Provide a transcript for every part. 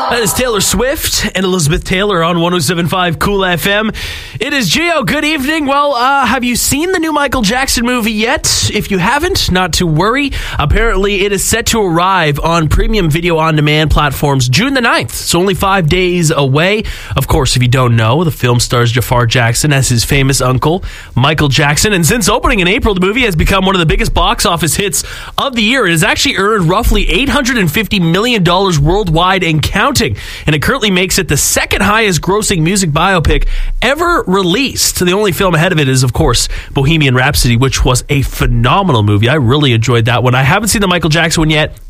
That is Taylor Swift and Elizabeth Taylor on 107.5 Cool FM. It is Gio. Good evening. Well, have you seen the new Michael Jackson movie yet? If you haven't, not to worry. Apparently, it is set to arrive on premium video on-demand platforms June the 9th. So only 5 days away. Of course, if you don't know, the film stars Jafar Jackson as his famous uncle, Michael Jackson. And since opening in April, the movie has become one of the biggest box office hits of the year. It has actually earned roughly $850 million worldwide and counting. And it currently makes it the second highest grossing music biopic ever released. The only film ahead of it is, of course, Bohemian Rhapsody, which was a phenomenal movie. I really enjoyed that one. I haven't seen the Michael Jackson one yet.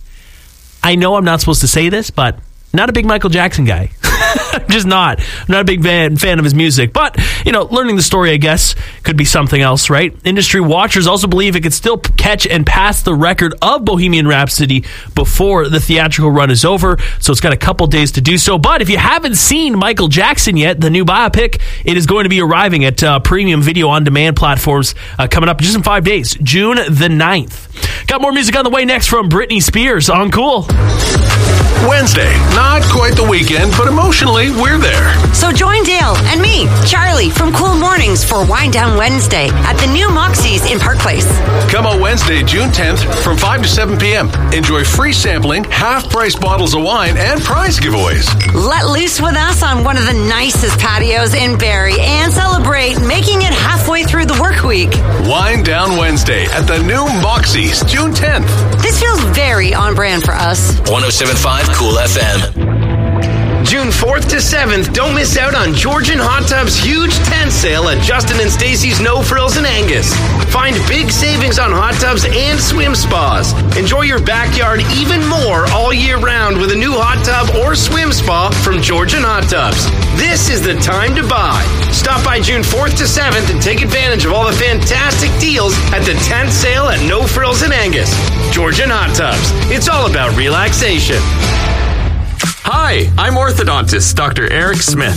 I know I'm not supposed to say this, but not a big Michael Jackson guy. Just not. I'm not a big fan of his music. But, learning the story, I guess, could be something else, right? Industry watchers also believe it could still catch and pass the record of Bohemian Rhapsody before the theatrical run is over. So it's got a couple days to do so. But if you haven't seen Michael Jackson yet, the new biopic, it is going to be arriving at premium video on-demand platforms coming up just in 5 days, June the 9th. Got more music on the way next from Britney Spears on Cool. Wednesday, not quite the weekend, but emotionally, we're there. So join Dale and me, Charlie, from Cool Mornings for Wind Down Wednesday at the new Moxie's in Park Place. Come on Wednesday, June 10th from 5 to 7 p.m. Enjoy free sampling, half-price bottles of wine, and prize giveaways. Let loose with us on one of the nicest patios in Barrie and celebrate making it halfway through the work week. Wind Down Wednesday at the new Moxie's, June 10th. This feels very on brand for us. 107.5 Cool FM. June 4th to 7th, don't miss out on Georgian Hot Tub's huge tent sale at Justin and Stacy's No Frills in Angus. Find big savings on hot tubs and swim spas. Enjoy your backyard even more all year round with a new hot tub or swim spa from Georgian Hot Tubs. This is the time to buy. Stop by June 4th to 7th and take advantage of all the fantastic deals at the tent sale at No Frills in Angus. Georgian Hot Tubs. It's all about relaxation. Hi, I'm orthodontist Dr. Eric Smith.